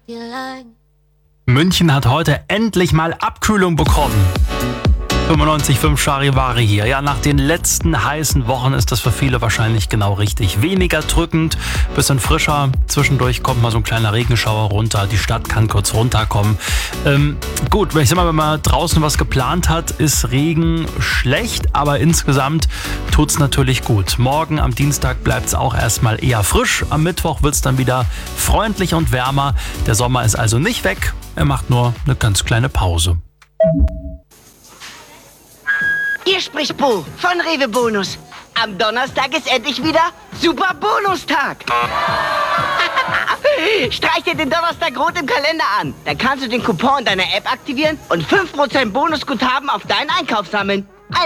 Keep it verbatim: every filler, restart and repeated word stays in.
München hat heute endlich mal Abkühlung bekommen. fünfundneunzig Komma fünf Charivari hier. Ja, nach den letzten heißen Wochen ist das für viele wahrscheinlich genau richtig. Weniger drückend, bisschen frischer. Zwischendurch kommt mal so ein kleiner Regenschauer runter. Die Stadt kann kurz runterkommen. Ähm, gut, ich sag mal, wenn man draußen was geplant hat, ist Regen schlecht, aber insgesamt tut's natürlich gut. Morgen am Dienstag bleibt's auch erstmal eher frisch. Am Mittwoch wird's dann wieder freundlich und wärmer. Der Sommer ist also nicht weg. Er macht nur eine ganz kleine Pause. Hier spricht Bo von Rewe Bonus. Am Donnerstag ist endlich wieder Super Bonustag. Streich dir den Donnerstag rot im Kalender an. Dann kannst du den Coupon in deiner App aktivieren und fünf Prozent Bonusguthaben auf deinen Einkauf sammeln.